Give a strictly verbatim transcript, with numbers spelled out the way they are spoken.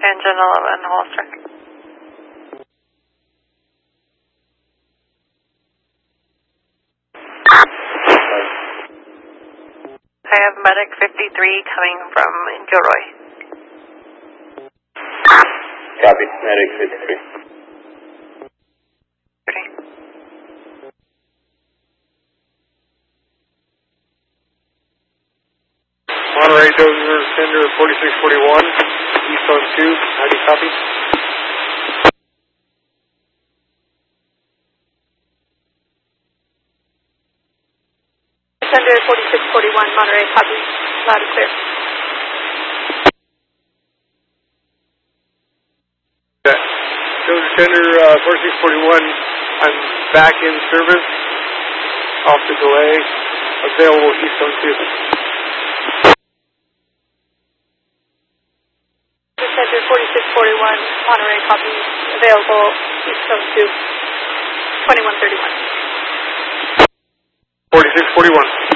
Engine eleven, Hollister. I have medic fifty-three coming from Gilroy. Copy, medic fifty-three. Ready. Monterey Dozer, Cinder forty-six forty-one, East Zone two, how do you copy? Cinder forty-six forty-one, Monterey, copy, loud and clear. Okay. Dozer, Cinder uh, forty-six forty-one, I'm back in service, off the delay, available East Zone two. Center forty-six forty-one, Monterey, copy, available, East Zone two, twenty-one thirty-one. forty-six forty-one.